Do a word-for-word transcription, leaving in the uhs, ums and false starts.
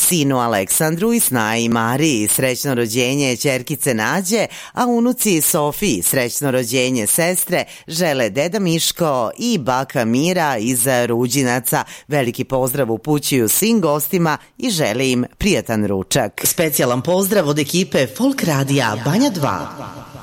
Sinu Aleksandru i snaji Mariji srećno rođenje ćerkice Nađe, a unuci Sofiji srećno rođenje sestre žele deda Miško i baka Mira iz Ruđinaca. Veliki pozdrav upućuju svim gostima i žele im prijatan ručak. Specijalan pozdrav od ekipe Folk Radija Banja dva.